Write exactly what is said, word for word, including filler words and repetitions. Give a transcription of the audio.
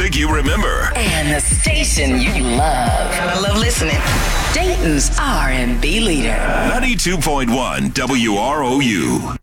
music you remember. And the station you love. I love listening. Dayton's R and B leader. ninety-two point one W R O U.